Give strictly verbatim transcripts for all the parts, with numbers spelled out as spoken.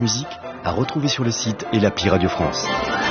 Musique à retrouver sur le site et l'appli Radio France.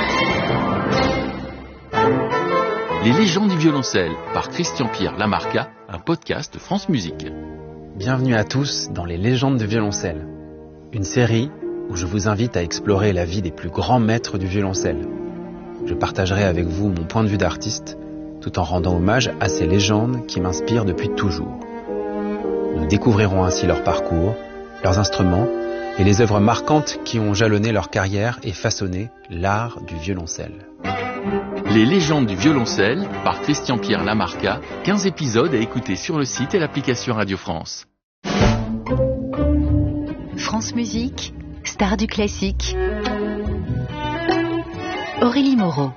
Les légendes du violoncelle par Christian-Pierre Lamarca, un podcast France Musique. Bienvenue à tous dans Les légendes du violoncelle, une série où je vous invite à explorer la vie des plus grands maîtres du violoncelle. Je partagerai avec vous mon point de vue d'artiste, tout en rendant hommage à ces légendes qui m'inspirent depuis toujours. Nous découvrirons ainsi leur parcours, leurs instruments et les œuvres marquantes qui ont jalonné leur carrière et façonné l'art du violoncelle. Les légendes du violoncelle par Christian-Pierre Lamarca, quinze épisodes à écouter sur le site et l'application Radio France. France Musique, star du classique. Aurélie Moreau.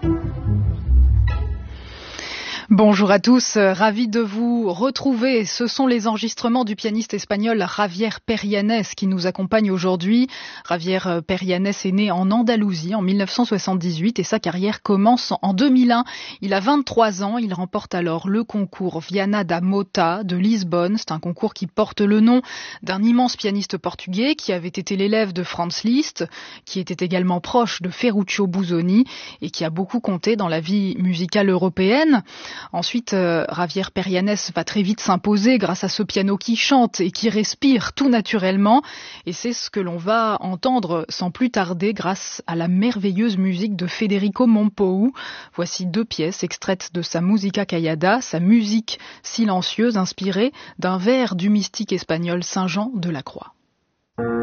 Bonjour à tous, ravi de vous retrouver. Ce sont les enregistrements du pianiste espagnol Javier Perianes qui nous accompagnent aujourd'hui. Javier Perianes est né en Andalousie en mille neuf cent soixante-dix-huit et sa carrière commence en deux mille un. Il a vingt-trois ans, il remporte alors le concours Viana da Mota de Lisbonne. C'est un concours qui porte le nom d'un immense pianiste portugais qui avait été l'élève de Franz Liszt, qui était également proche de Ferruccio Busoni et qui a beaucoup compté dans la vie musicale européenne. Ensuite, euh, Javier Perianes va très vite s'imposer grâce à ce piano qui chante et qui respire tout naturellement. Et c'est ce que l'on va entendre sans plus tarder grâce à la merveilleuse musique de Federico Mompou. Voici deux pièces extraites de sa Musica Callada, sa musique silencieuse inspirée d'un vers du mystique espagnol Saint Jean de la Croix.